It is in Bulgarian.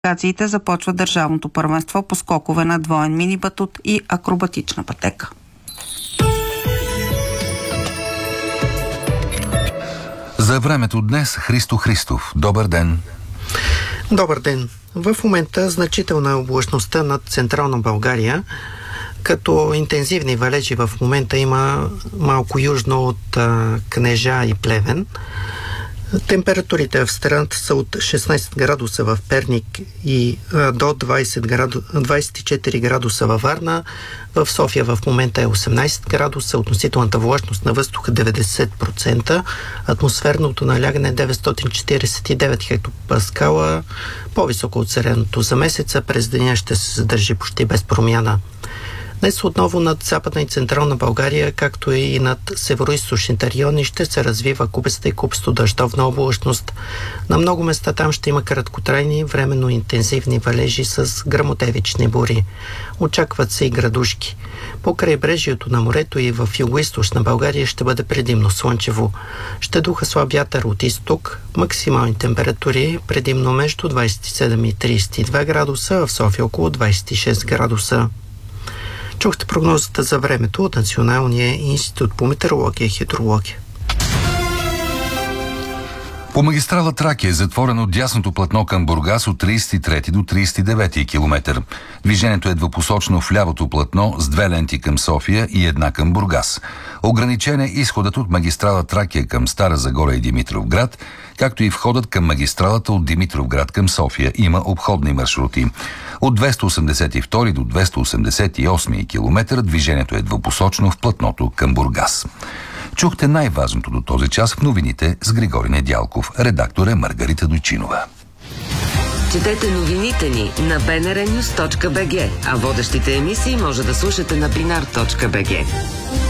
квалификациите започва държавното първенство по скокове на двоен мини батут и акробатична пътека. За времето днес Христо Христов. Добър ден! Добър ден! В момента значителна е облачността над Централна България, като интензивни валежи в момента има малко южно от Кнежа и Плевен. Температурите в страната са от 16 градуса в Перник и до 24 градуса във Варна. В София в момента е 18 градуса, относителната влажност на въздуха 90%, атмосферното налягане е 949 хектопаскала, по-високо от средното за месеца. През деня ще се задържи почти без промяна. Днес отново над Западна и Централна България, както и над североизточните райони, ще се развива купеста и купесто дъждовна облачност. На много места там ще има краткотрайни, временно интензивни валежи с гръмотевични бури. Очакват се и градушки. По крайбрежието на морето и в югоизточна България ще бъде предимно слънчево. Ще духа слаб вятър от изток, максимални температури предимно между 27 и 32 градуса, а в София около 26 градуса. Чухте прогнозата за времето от Националния институт по метеорология и хидрология. По магистрала Тракия е затворено дясното платно към Бургас от 33 до 39 км. Движението е двупосочно в лявото платно с 2 ленти към София и 1 към Бургас. Ограничен е изходът от магистрала Тракия към Стара Загора и Димитровград, както и входът към магистралата от Димитровград към София. Има обходни маршрути. От 282 до 288 км движението е двупосочно в платното към Бургас. Чухте най-важното до този час в новините с Григорий Недялков. Редактор е Маргарита Дойчинова. Четете новините ни на bnrnews.bg, а водещите емисии може да слушате на binar.bg.